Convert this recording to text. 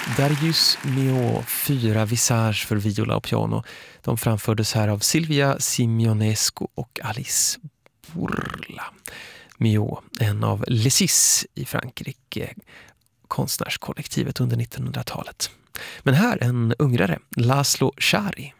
Darius Milhaud, 4 Visage för viola och piano. De framfördes här av Silvia Simeonescu och Alice Bourla. Milhaud, en av Les Six i Frankrike, konstnärskollektivet under 1900-talet. Men här en ungrare, Laszlo Shari.